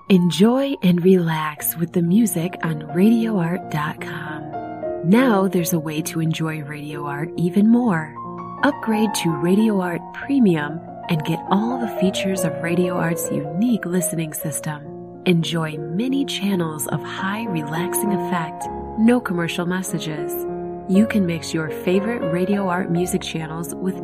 Enjoy and relax with the music on RadioArt.com. Now there's a way to enjoy Radio Art even more. Upgrade to Radio Art Premium and get all the features of Radio Art's unique listening system. Enjoy many channels of high relaxing effect, no commercial messages. You can mix your favorite Radio Art music channels with